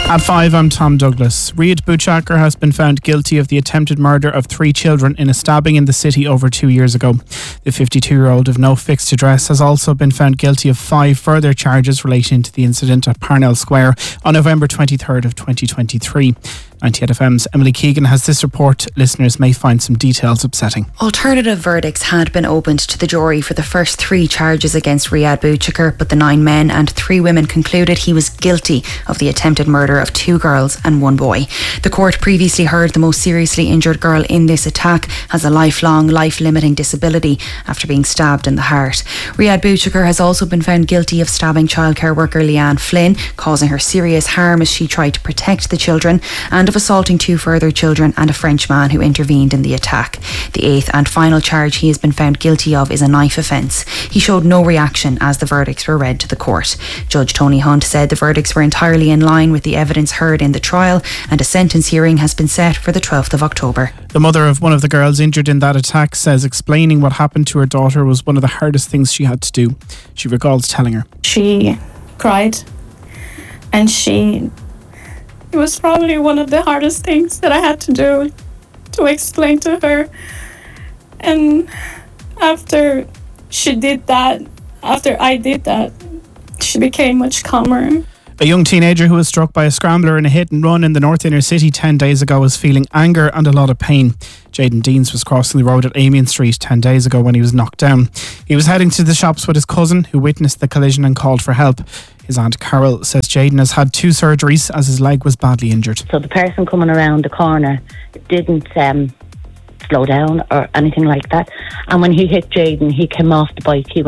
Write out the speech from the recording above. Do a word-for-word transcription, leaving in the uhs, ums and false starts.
At five, I'm Tom Douglas. Riyad Bouchaker has been found guilty of the attempted murder of three children in a stabbing in the city over two years ago. The fifty-two-year-old of no fixed address has also been found guilty of five further charges relating to the incident at Parnell Square on November twenty-third of twenty twenty-three. ninety-eight F M's Emily Keegan has this report. Listeners may find some details upsetting. Alternative verdicts had been opened to the jury for the first three charges against Riyad Bouchaker, but the nine men and three women concluded he was guilty of the attempted murder of two girls and one boy. The court previously heard the most seriously injured girl in this attack has a lifelong, life-limiting disability after being stabbed in the heart. Riyad Bouchaker has also been found guilty of stabbing childcare worker Leanne Flynn, causing her serious harm as she tried to protect the children, and of assaulting two further children and a French man who intervened in the attack. The eighth and final charge he has been found guilty of is a knife offence. He showed no reaction as the verdicts were read to the court. Judge Tony Hunt said the verdicts were entirely in line with the evidence heard in the trial, and a sentence hearing has been set for the twelfth of October. The mother of one of the girls injured in that attack says explaining what happened to her daughter was one of the hardest things she had to do. She recalls telling her. She cried, and she... It was probably one of the hardest things that I had to do, to explain to her. And after she did that, after I did that, she became much calmer. A young teenager who was struck by a scrambler in a hit and run in the North Inner City ten days ago was feeling anger and a lot of pain. Jaden Deans was crossing the road at Amiens Street ten days ago when he was knocked down. He was heading to the shops with his cousin, who witnessed the collision and called for help. His aunt Carol says Jaden has had two surgeries as his leg was badly injured. So the person coming around the corner didn't um, slow down or anything like that. And when he hit Jaden, he came off the bike. He